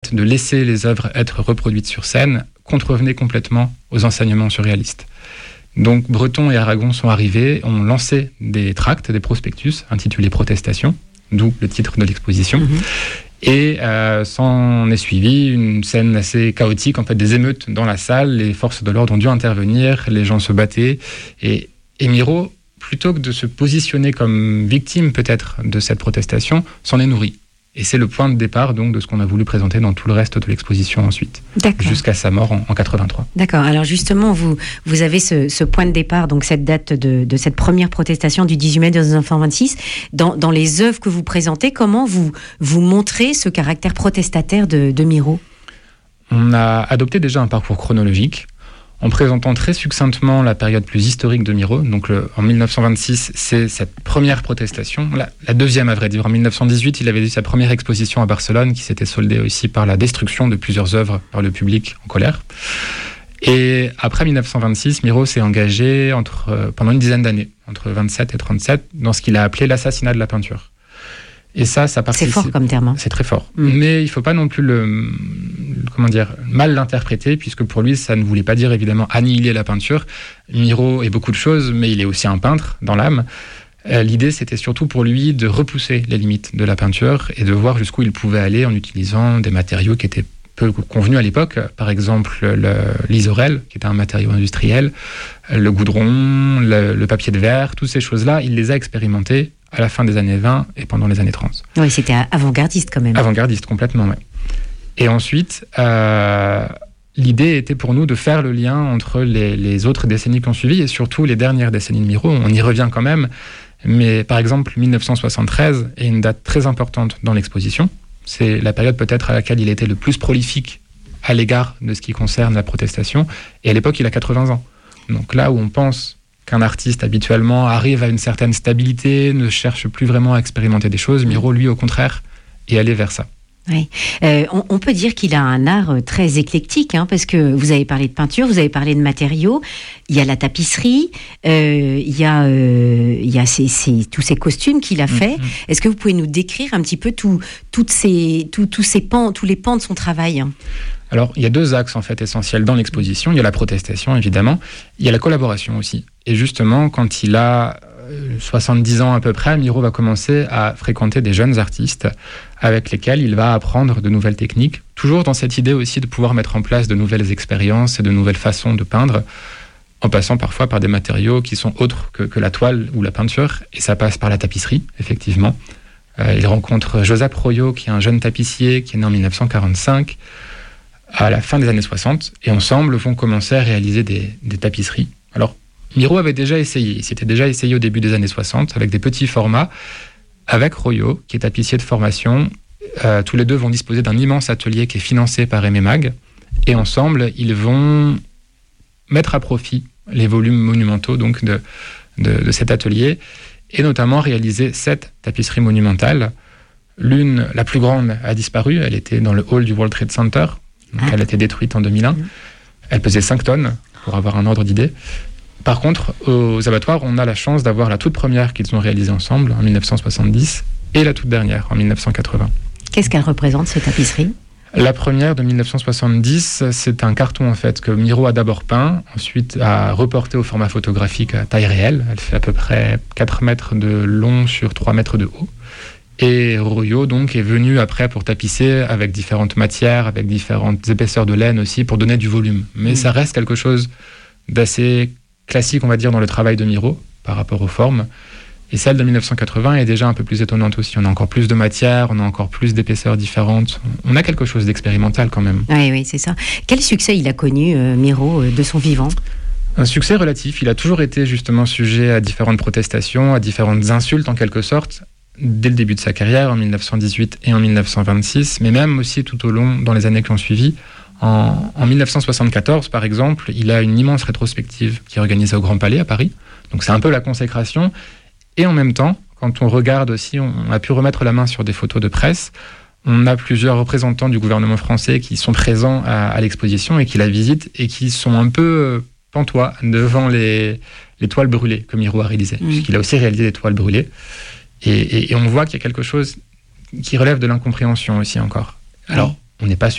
fait de laisser les œuvres être reproduites sur scène contrevenait complètement aux enseignements surréalistes. Donc Breton et Aragon sont arrivés, ont lancé des tracts, des prospectus intitulés Protestations, d'où le titre de l'exposition. Et s'en est suivi une scène assez chaotique, en fait, des émeutes dans la salle. Les forces de l'ordre ont dû intervenir, les gens se battaient. Et Miro, plutôt que de se positionner comme victime peut-être de cette protestation, s'en est nourri. Et c'est le point de départ donc de ce qu'on a voulu présenter dans tout le reste de l'exposition ensuite, jusqu'à sa mort en 83. D'accord. Alors justement, vous avez ce point de départ, donc cette date de cette première protestation du 18 mai 1926. Dans les œuvres que vous présentez, comment vous montrez ce caractère protestataire de Miro ? On a adopté déjà un parcours chronologique, en présentant très succinctement la période plus historique de Miro. Donc en 1926, c'est cette première protestation, la deuxième à vrai dire. En 1918, il avait eu sa première exposition à Barcelone, qui s'était soldée aussi par la destruction de plusieurs œuvres par le public en colère. Et après 1926, Miro s'est engagé pendant une dizaine d'années, entre 27 et 37, dans ce qu'il a appelé l'assassinat de la peinture. Et ça participe. C'est fort comme terme. Hein. C'est très fort. Mais il ne faut pas non plus mal l'interpréter, puisque pour lui, ça ne voulait pas dire évidemment annihiler la peinture. Miro est beaucoup de choses, mais il est aussi un peintre dans l'âme. L'idée, c'était surtout pour lui de repousser les limites de la peinture et de voir jusqu'où il pouvait aller en utilisant des matériaux qui étaient peu convenus à l'époque. Par exemple, l'isorel, qui était un matériau industriel, le goudron, le papier de verre, toutes ces choses-là, il les a expérimentées à la fin des années 20 et pendant les années 30. Oui, c'était avant-gardiste quand même. Avant-gardiste, complètement, oui. Et ensuite, l'idée était pour nous de faire le lien entre les autres décennies qui ont suivi et surtout les dernières décennies de Miro. On y revient quand même, mais par exemple, 1973 est une date très importante dans l'exposition. C'est la période peut-être à laquelle il était le plus prolifique à l'égard de ce qui concerne la protestation. Et à l'époque, il a 80 ans. Donc là où on pense qu'un artiste habituellement arrive à une certaine stabilité, ne cherche plus vraiment à expérimenter des choses, Miro, lui, au contraire, est allé vers ça. Oui. On peut dire qu'il a un art très éclectique, hein, parce que vous avez parlé de peinture, vous avez parlé de matériaux, il y a la tapisserie, il y a tous ces costumes qu'il a fait. Est-ce que vous pouvez nous décrire un petit peu tous les pans de son travail ? Alors, il y a deux axes en fait essentiels dans l'exposition. Il y a la protestation, évidemment. Il y a la collaboration aussi. Et justement, quand il a 70 ans à peu près, Miro va commencer à fréquenter des jeunes artistes avec lesquels il va apprendre de nouvelles techniques, toujours dans cette idée aussi de pouvoir mettre en place de nouvelles expériences et de nouvelles façons de peindre, en passant parfois par des matériaux qui sont autres que la toile ou la peinture. Et ça passe par la tapisserie, effectivement. Il rencontre Josep Royo, qui est un jeune tapissier qui est né en 1945, à la fin des années 60, et ensemble vont commencer à réaliser des tapisseries. Alors, Miro avait déjà essayé, il s'était déjà essayé au début des années 60, avec des petits formats, avec Royo, qui est tapissier de formation. Tous les deux vont disposer d'un immense atelier qui est financé par Aimé Mag, et ensemble, ils vont mettre à profit les volumes monumentaux donc, de cet atelier, et notamment réaliser 7 tapisseries monumentales. L'une, la plus grande, a disparu, elle était dans le hall du World Trade Center, donc elle a été détruite en 2001. Elle pesait 5 tonnes, pour avoir un ordre d'idée. Par contre, aux abattoirs, on a la chance d'avoir la toute première qu'ils ont réalisée ensemble, en 1970, et la toute dernière, en 1980. Qu'est-ce qu'elle représente, ces tapisseries ? La première, de 1970, c'est un carton, en fait, que Miro a d'abord peint, ensuite a reporté au format photographique à taille réelle. Elle fait à peu près 4 mètres de long sur 3 mètres de haut. Et Royo, donc, est venu après pour tapisser avec différentes matières, avec différentes épaisseurs de laine aussi, pour donner du volume. Mais ça reste quelque chose d'assez classique, on va dire, dans le travail de Miro, par rapport aux formes. Et celle de 1980 est déjà un peu plus étonnante aussi. On a encore plus de matière, on a encore plus d'épaisseurs différentes. On a quelque chose d'expérimental quand même. Oui, c'est ça. Quel succès il a connu, Miro, de son vivant ? Un succès relatif. Il a toujours été justement sujet à différentes protestations, à différentes insultes en quelque sorte, dès le début de sa carrière, en 1918 et en 1926, mais même aussi tout au long, dans les années qui ont suivi. En 1974, par exemple, il a une immense rétrospective qui est organisée au Grand Palais à Paris. Donc c'est un peu la consécration. Et en même temps, quand on regarde aussi, on a pu remettre la main sur des photos de presse. On a plusieurs représentants du gouvernement français qui sont présents à l'exposition et qui la visitent et qui sont un peu pantois devant les toiles brûlées que Miro a réalisées. Puisqu'il a aussi réalisé des toiles brûlées. Et on voit qu'il y a quelque chose qui relève de l'incompréhension aussi encore. Alors, on n'est pas